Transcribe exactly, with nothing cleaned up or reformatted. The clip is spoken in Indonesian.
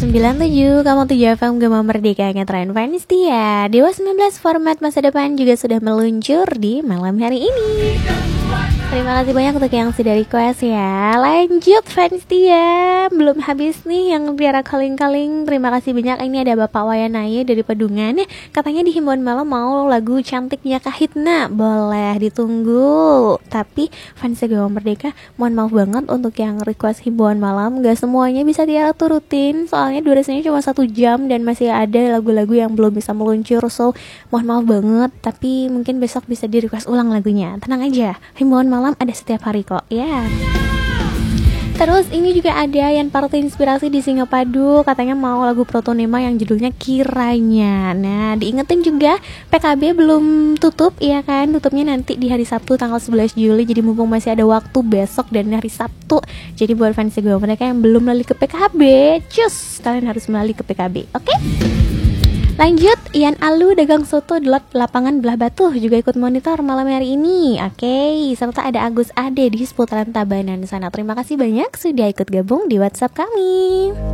sembilan tujuh, kamu tujuh F M Gema Merdeka Ngetren Fans Tia. Dewa sembilan belas format masa depan juga sudah meluncur di malam hari ini. Terima kasih banyak untuk yang sudah request ya. Lanjut Fans Tia, belum habis nih yang biara kaling-kaling. Terima kasih banyak. Ini ada Bapak Wayanaya dari Pedungan. Katanya di himbauan malam mau lagu cantiknya Kahitna. Boleh ditunggu. Tapi Fans Gema Merdeka, mohon maaf banget untuk yang request himbauan malam. Gak semuanya bisa Tiara turutin, soalnya durasinya cuma satu jam dan masih ada lagu-lagu yang belum bisa meluncur. So mohon maaf banget, tapi mungkin besok bisa di request ulang lagunya. Tenang aja, himbauan malam ada setiap hari kok ya. Terus ini juga ada yang partai inspirasi di Singapadu, katanya mau lagu Protonema yang judulnya Kiranya. Nah diingetin juga P K B belum tutup ya kan, tutupnya nanti di hari Sabtu tanggal sebelas Juli. Jadi mumpung masih ada waktu besok dan hari Sabtu, jadi buat fans gue mereka yang belum melalui ke P K B, cus kalian harus melalui ke P K B, oke? Okay? Lanjut, Ian Alu dagang soto di lapangan Belah Batu juga ikut monitor malam hari ini. Oke, okay. Serta ada Agus Ade di seputaran Tabanan sana. Terima kasih banyak sudah ikut gabung di WhatsApp kami.